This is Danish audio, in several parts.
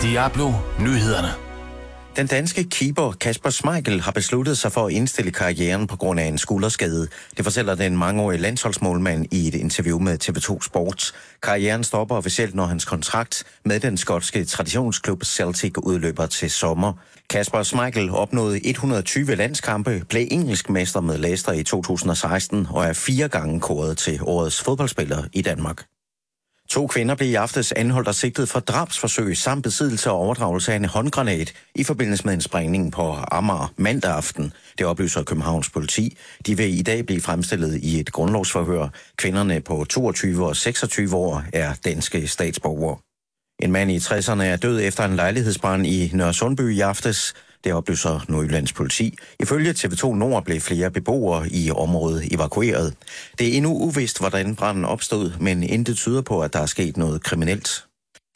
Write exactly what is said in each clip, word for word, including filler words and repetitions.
Diablo Nyhederne. Den danske keeper Kasper Schmeichel har besluttet sig for at indstille karrieren på grund af en skulderskade. Det fortæller den mangeårige landsholdsmålmand i et interview med T V to Sport. Karrieren stopper officielt, når hans kontrakt med den skotske traditionsklub Celtic udløber til sommer. Kasper Schmeichel opnåede et hundrede og tyve landskampe, blev engelsk mester med Leicester i to tusind og seksten og er fire gange kåret til årets fodboldspiller i Danmark. To kvinder blev i aftes anholdt og sigtet for drabsforsøg samt besiddelse og overdragelse af en håndgranat i forbindelse med en sprængning på Amager mandag aften. Det oplyser Københavns politi. De vil i dag blive fremstillet i et grundlovsforhør. Kvinderne på toogtyve og seksogtyve år er danske statsborgere. En mand i tresserne er død efter en lejlighedsbrand i Nørresundby i aftes. Det oplyser Nordjyllands politi. Ifølge T V to Nord blev flere beboere i området evakueret. Det er endnu uvist, hvordan branden opstod, men intet tyder på, at der er sket noget kriminelt.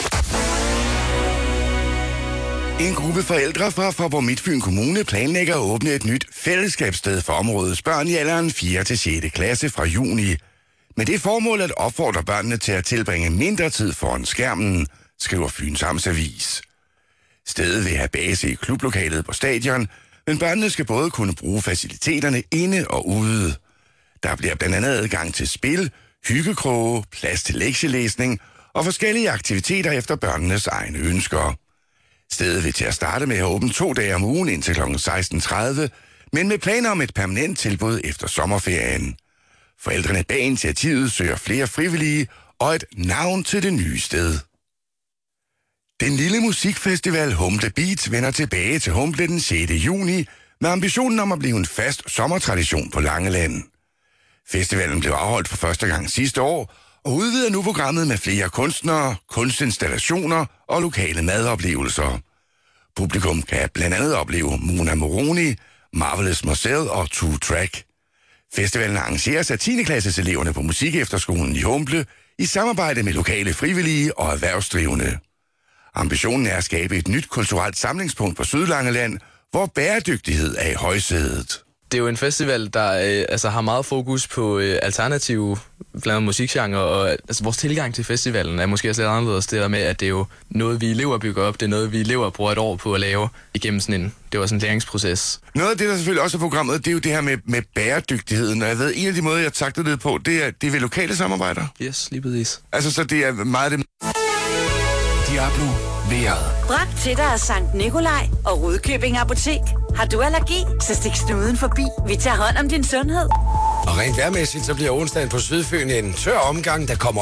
En gruppe forældre fra Faaborg Midtfyn Kommune planlægger at åbne et nyt fællesskabssted for områdets børn i alderen fjerde til sjette klasse fra juni. Med det formål at opfordre børnene til at tilbringe mindre tid foran skærmen, skriver Fyns Amtsavis. Stedet vil have base i klublokalet på stadion, men børnene skal både kunne bruge faciliteterne inde og ude. Der bliver blandt andet adgang til spil, hyggekroge, plads til lektielæsning og forskellige aktiviteter efter børnenes egne ønsker. Stedet vil til at starte med at åbne to dage om ugen indtil klokken seksten tredive, men med planer om et permanent tilbud efter sommerferien. Forældrene bag initiativet søger flere frivillige og et navn til det nye sted. Den lille musikfestival Humble Beat vender tilbage til Humble den sjette juni med ambitionen om at blive en fast sommertradition på Langeland. Festivalen blev afholdt for første gang sidste år og udvider nu programmet med flere kunstnere, kunstinstallationer og lokale madoplevelser. Publikum kan blandt andet opleve Mona Moroni, Marvelous Marcel og Two Track. Festivalen arrangeres af tiende klasses eleverne på Musikefterskolen i Humble i samarbejde med lokale frivillige og erhvervsdrivende. Ambitionen er at skabe et nyt kulturelt samlingspunkt på Sydlangeland, hvor bæredygtighed er i højsædet. Det er jo en festival, der øh, altså har meget fokus på øh, alternative blandt andet musikgenre, og altså, vores tilgang til festivalen er måske også lidt anderledes. Det der med, at det er jo noget, vi elever bygger op, det er noget, vi elever bruger et år på at lave igennem sådan en, det var sådan en læringsproces. Noget af det, der selvfølgelig også er programmet, det er jo det her med, med bæredygtigheden, og jeg ved, en af de måder, jeg takter det på, det er, det er ved lokale samarbejder. Yes, lige præcis. Altså, så det er meget det... Diablo Vejret. Bragt til dig af Sankt Nikolaj og Rudkøbing Apotek. Har du allergi, så stik snuden forbi. Vi tager hånd om din sundhed. Og rent vejrmæssigt, så bliver onsdagen på Sydfyn en tør omgang, der kommer